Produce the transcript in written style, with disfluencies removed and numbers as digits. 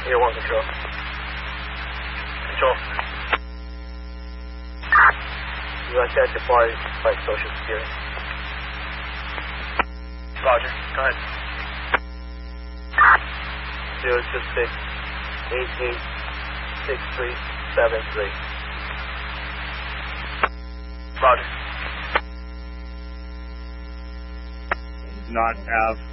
Air 1 control. Control. U.S. active party, like Social Security. Roger, go ahead. 026-886373. Roger. Not have